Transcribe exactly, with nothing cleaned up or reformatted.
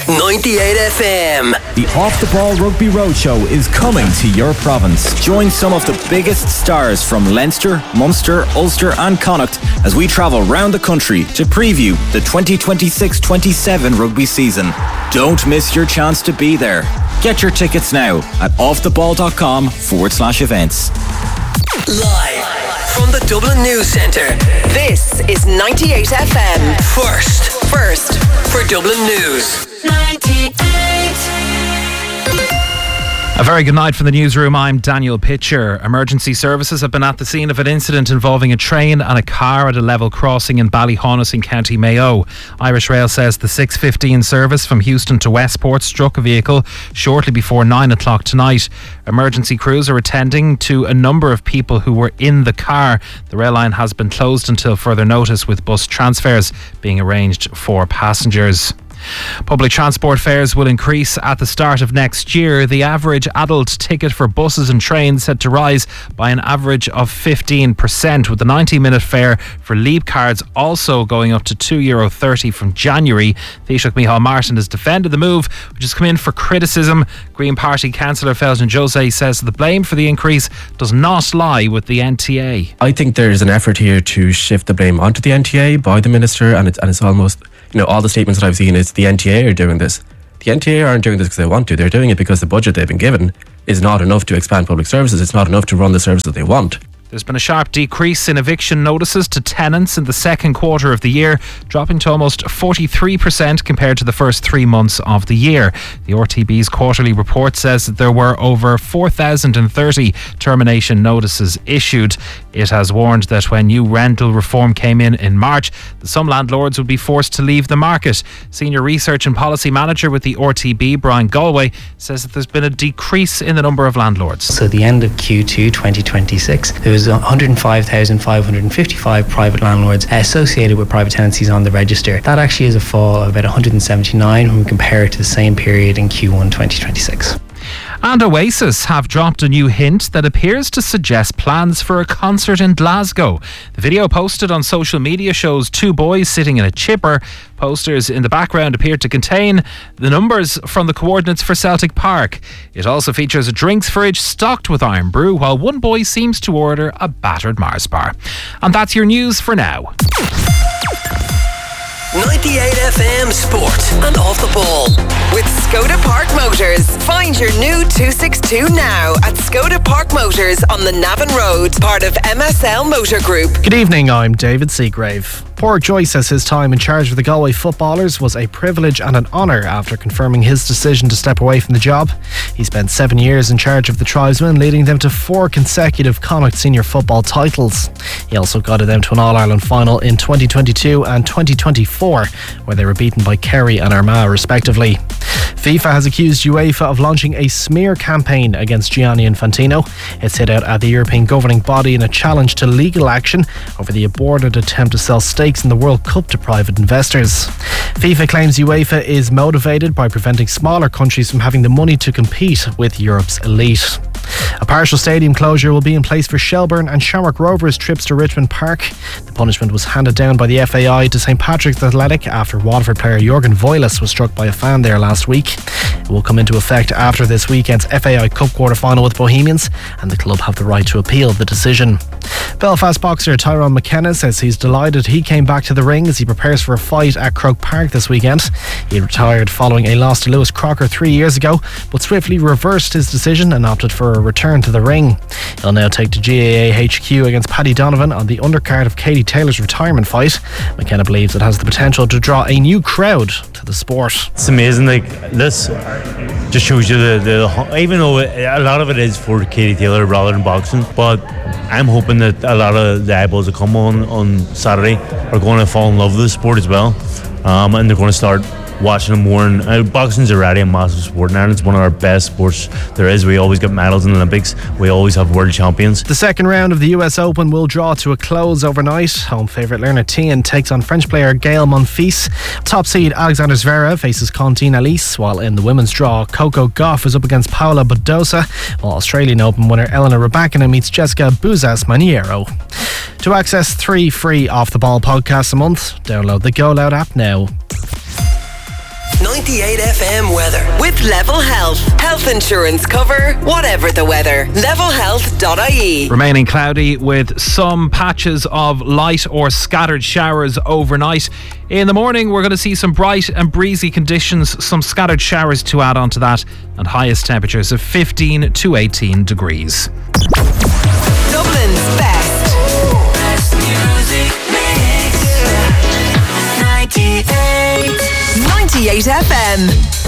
ninety-eight F M. The Off the Ball Rugby Roadshow is coming to your province. Join some of the biggest stars from Leinster, Munster, Ulster and Connacht as we travel round the country to preview the twenty twenty-six twenty-seven rugby season. Don't miss your chance to be there. Get your tickets now at offtheball.com forward slash events. Live from the Dublin News Centre, this is ninety-eight F M. First, first for Dublin News. ninety-eight. A very good night from the newsroom. I'm Daniel Pitcher. Emergency services have been at the scene of an incident involving a train and a car at a level crossing in Ballyhonus in County Mayo. Irish Rail says the six fifteen service from Houston to Westport struck a vehicle shortly before nine o'clock tonight. Emergency crews are attending to a number of people who were in the car. The rail line has been closed until further notice, with bus transfers being arranged for passengers. Public transport fares will increase at the start of next year. The average adult ticket for buses and trains set to rise by an average of fifteen percent, with the ninety minute fare for Leap cards also going up to two euro thirty from January. Taoiseach Micheál Martin has defended the move, which has come in for criticism. Green Party Councillor Felton Jose says the blame for the increase does not lie with the N T A. I think there's an effort here to shift the blame onto the N T A by the Minister, and it's, and it's almost, you know, all the statements that I've seen is the N T A are doing this. The N T A aren't doing this because they want to. They're doing it because the budget they've been given is not enough to expand public services. It's not enough to run the service that they want. There's been a sharp decrease in eviction notices to tenants in the second quarter of the year, dropping to almost forty-three percent compared to the first three months of the year. The R T B's quarterly report says that there were over four thousand thirty termination notices issued. It has warned that when new rental reform came in in March, that some landlords would be forced to leave the market. Senior Research and Policy Manager with the R T B, Brian Galway, says that there's been a decrease in the number of landlords. So at the end of Q two twenty twenty-six, there was one hundred five thousand five hundred fifty-five private landlords associated with private tenancies on the register. That actually is a fall of about one hundred seventy-nine when we compare it to the same period in Q one twenty twenty-six. And Oasis have dropped a new hint that appears to suggest plans for a concert in Glasgow. The video posted on social media shows two boys sitting in a chipper. Posters in the background appear to contain the numbers from the coordinates for Celtic Park. It also features a drinks fridge stocked with Iron Brew, while one boy seems to order a battered Mars bar. And that's your news for now. ninety-eight F M Sport and Off the Ball with Skoda Park Motors. Find your new two sixty-two now at Skoda Park Motors on the Navan Road, part of M S L Motor Group. Good evening, I'm David Seagrave. Pádraig Joyce says his time in charge of the Galway footballers was a privilege and an honour after confirming his decision to step away from the job. He spent seven years in charge of the tribesmen, leading them to four consecutive Connacht senior football titles. He also guided them to an All-Ireland final in twenty twenty-two and twenty twenty-four, where they were beaten by Kerry and Armagh respectively. FIFA has accused UEFA of launching a smear campaign against Gianni Infantino. It's hit out at the European governing body in a challenge to legal action over the aborted attempt to sell stakes in the World Cup to private investors. FIFA claims UEFA is motivated by preventing smaller countries from having the money to compete with Europe's elite. A partial stadium closure will be in place for Shelbourne and Shamrock Rovers trips to Richmond Park. The punishment was handed down by the F A I to St Patrick's Athletic after Waterford player Jurgen Voiles was struck by a fan there last week. It will come into effect after this weekend's F A I Cup quarter-final with Bohemians, and the club have the right to appeal the decision. Belfast boxer Tyrone McKenna says he's delighted he came back to the ring as he prepares for a fight at Croke Park this weekend. He retired following a loss to Lewis Crocker three years ago, but swiftly reversed his decision and opted for a return to the ring. He'll now take to G A A H Q against Paddy Donovan on the undercard of Katie Taylor's retirement fight. McKenna believes it has the potential to draw a new crowd to the sport. It's amazing, like this just shows you the, the even though a lot of it is for Katie Taylor rather than boxing, but I'm hoping that a lot of the eyeballs that come on on Saturday are going to fall in love with the sport as well, um, and they're going to start watching them more. And uh, boxing's already a massive sport now, and it's one of our best sports there is. We always get medals in the Olympics. We always have world champions. The second round of the U S Open will draw to a close overnight. Home favourite Lerna Tien takes on French player Gaël Monfils. Top seed Alexander Zverev faces Contine Alice, while in the women's draw Coco Gauff is up against Paula Badosa, while Australian Open winner Elena Rybakina meets Jessica Bouzas Maniero. To access three free Off the Ball podcasts a month, download the Go Loud app now. ninety-eight F M weather. With Level Health. Health insurance cover, whatever the weather. level health dot I E. Remaining cloudy with some patches of light or scattered showers overnight. In the morning, we're going to see some bright and breezy conditions, some scattered showers to add on to that, and highest temperatures of fifteen to eighteen degrees. Dublin's best. Best music mix. ninety-eight. ninety-eight F M.